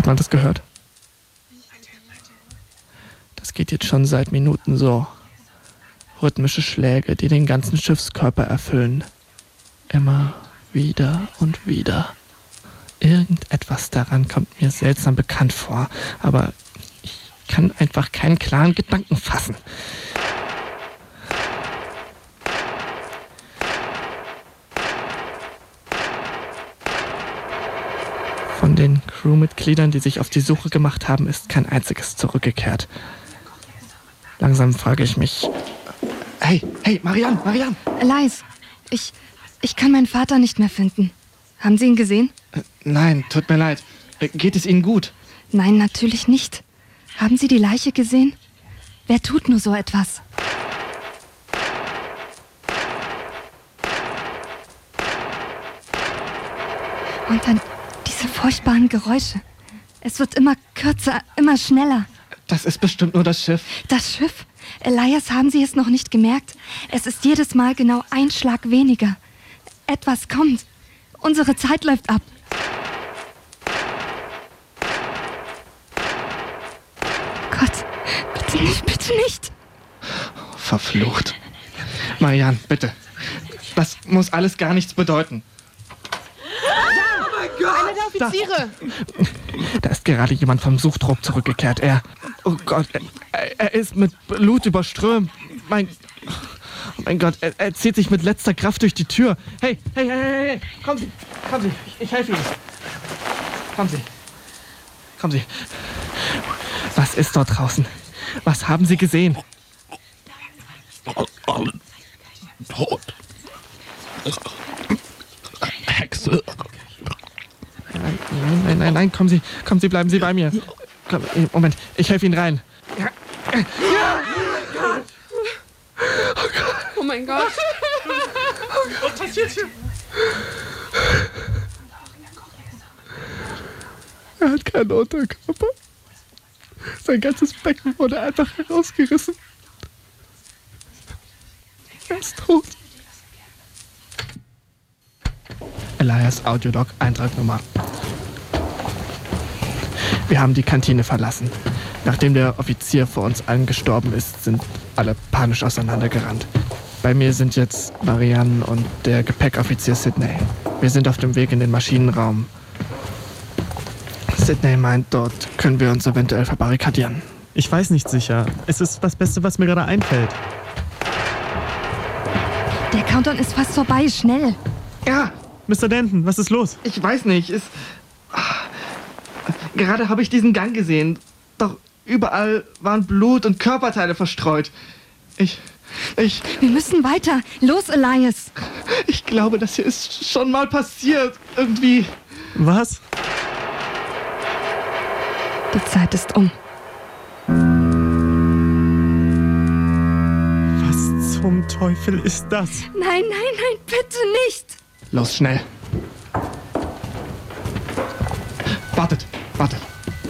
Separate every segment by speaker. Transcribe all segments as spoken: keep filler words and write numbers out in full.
Speaker 1: man das gehört? Das geht jetzt schon seit Minuten so. Rhythmische Schläge, die den ganzen Schiffskörper erfüllen. Immer wieder und wieder. Irgendetwas daran kommt mir seltsam bekannt vor, aber ich kann einfach keinen klaren Gedanken fassen. Von den Crewmitgliedern, die sich auf die Suche gemacht haben, ist kein einziges zurückgekehrt. Langsam frage ich mich... Hey, hey, Marianne, Marianne!
Speaker 2: Elias, ich, ich kann meinen Vater nicht mehr finden. Haben Sie ihn gesehen?
Speaker 1: Äh, nein, tut mir leid. Äh, geht es Ihnen gut?
Speaker 2: Nein, natürlich nicht. Haben Sie die Leiche gesehen? Wer tut nur so etwas? Und dann diese furchtbaren Geräusche. Es wird immer kürzer, immer schneller.
Speaker 1: Das ist bestimmt nur das Schiff.
Speaker 2: Das Schiff? Elias, haben Sie es noch nicht gemerkt? Es ist jedes Mal genau ein Schlag weniger. Etwas kommt. Unsere Zeit läuft ab. Gott, bitte nicht, bitte nicht.
Speaker 1: Verflucht. Marianne, bitte. Das muss alles gar nichts bedeuten.
Speaker 3: Oh mein Gott! Einer der Offiziere!
Speaker 1: Da, da ist gerade jemand vom Suchtrupp zurückgekehrt. Er... Oh Gott, er, er ist mit Blut überströmt. Mein... Oh mein Gott, er, er zieht sich mit letzter Kraft durch die Tür. Hey, hey, hey, hey, hey. Kommen Sie, kommen Sie, ich, ich helfe Ihnen. Kommen Sie, kommen Sie. Was ist dort draußen? Was haben Sie gesehen?
Speaker 4: Alle tot. Hexe.
Speaker 1: Nein, nein, nein, nein, nein, kommen Sie, kommen Sie, bleiben Sie bei mir. Komm, Moment, ich helfe Ihnen rein. Ja. Ja.
Speaker 3: Oh mein Gott.
Speaker 1: Was passiert hier? Er hat keinen Unterkörper. Sein ganzes Becken wurde einfach herausgerissen. Er ist tot. Elias Audiolog, Eintragnummer. Wir haben die Kantine verlassen. Nachdem der Offizier vor uns allen gestorben ist, sind alle panisch auseinandergerannt. Bei mir sind jetzt Marianne und der Gepäckoffizier Sydney. Wir sind auf dem Weg in den Maschinenraum. Sydney meint, dort können wir uns eventuell verbarrikadieren.
Speaker 5: Ich weiß nicht sicher. Es ist das Beste, was mir gerade einfällt.
Speaker 2: Der Countdown ist fast vorbei, schnell.
Speaker 1: Ja,
Speaker 5: Mister Denton, was ist los?
Speaker 1: ich weiß nicht. Es, gerade habe ich diesen Gang gesehen. Doch überall waren Blut und Körperteile verstreut. Ich... Ich...
Speaker 2: Wir müssen weiter. Los, Elias.
Speaker 1: Ich glaube, das hier ist schon mal passiert. Irgendwie...
Speaker 5: Was?
Speaker 2: Die Zeit ist um.
Speaker 5: Was zum Teufel ist das?
Speaker 2: Nein, nein, nein, bitte nicht.
Speaker 1: Los, schnell. Wartet, wartet.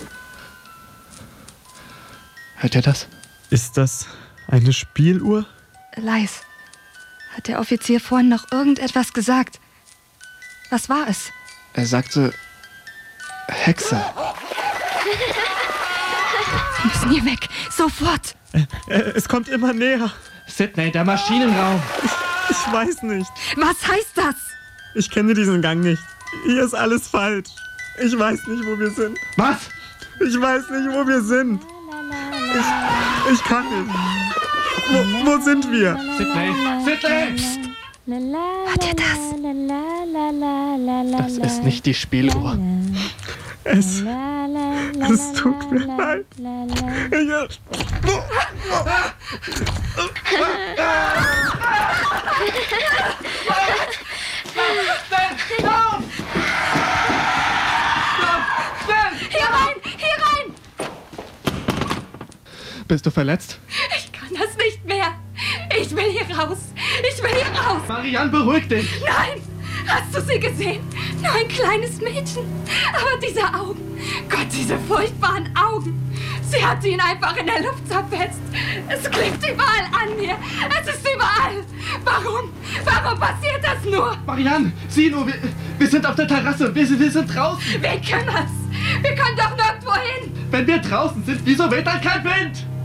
Speaker 1: Hört ihr das?
Speaker 5: Ist das eine Spieluhr?
Speaker 2: Elias, hat der Offizier vorhin noch irgendetwas gesagt? Was war es?
Speaker 1: Er sagte... Hexe.
Speaker 2: Wir müssen hier weg. Sofort.
Speaker 5: Äh, äh, es kommt immer näher.
Speaker 1: Sydney, der Maschinenraum.
Speaker 5: Ich weiß nicht.
Speaker 2: Was heißt das?
Speaker 5: Ich kenne diesen Gang nicht. Hier ist alles falsch. Ich weiß nicht, wo wir sind.
Speaker 1: Was?
Speaker 5: Ich weiß nicht, wo wir sind. Ich, ich kann nicht. Wo, wo sind wir?
Speaker 1: Sydney, Sydney!
Speaker 2: Hört ihr das?
Speaker 1: Das ist nicht die Spieluhr.
Speaker 5: Es, es tut mir leid. Ich,
Speaker 2: Hier rein! Hier rein!
Speaker 1: Bist du verletzt?
Speaker 2: Ich kann das nicht mehr. Ich will hier raus. Ich will hier raus.
Speaker 1: Marianne, beruhig dich!
Speaker 2: Nein! Hast du sie gesehen? Nur ein kleines Mädchen. Aber diese Augen. Gott, diese furchtbaren Augen. Sie hat ihn einfach in der Luft zerfetzt. Es klebt überall an mir. Es ist überall. Warum? Warum passiert das nur?
Speaker 1: Marianne, sieh nur, wir, wir sind auf der Terrasse. Wir, wir sind draußen.
Speaker 2: Wen kümmert's? Wir können doch nur
Speaker 1: Wenn wir draußen sind, wieso weht dann kein Wind?